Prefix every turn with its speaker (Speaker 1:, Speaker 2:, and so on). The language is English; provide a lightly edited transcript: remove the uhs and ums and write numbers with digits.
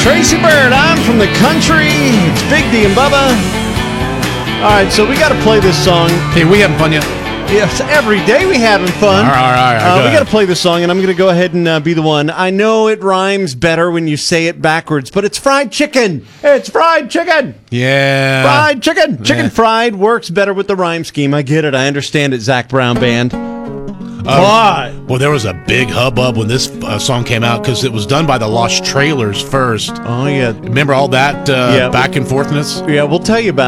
Speaker 1: Tracy Bird, I'm from the country. It's Big D and Bubba. All right, so we got to play this song.
Speaker 2: Hey, we having fun yet?
Speaker 1: Yes, every day we having fun.
Speaker 2: All right.
Speaker 1: We got to play this song, and I'm going to go ahead and be the one. I know it rhymes better when you say it backwards, but it's fried chicken. It's fried chicken.
Speaker 2: Yeah.
Speaker 1: Fried chicken. Chicken fried works better with the rhyme scheme. I get it. I understand it, Zach Brown Band.
Speaker 2: Well, there was a big hubbub when this song came out because it was done by the Lost Trailers first.
Speaker 1: Oh, yeah.
Speaker 2: Remember all that back and forthness?
Speaker 1: Yeah, we'll tell you about